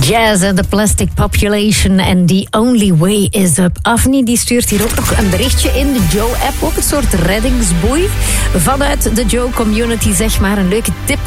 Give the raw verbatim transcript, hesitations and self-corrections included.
Jazz and the Plastic Population and The Only Way Is Up. Afni die stuurt hier ook nog een berichtje in de Joe-app. Ook een soort reddingsboei vanuit de Joe-community, zeg maar. Een leuke tip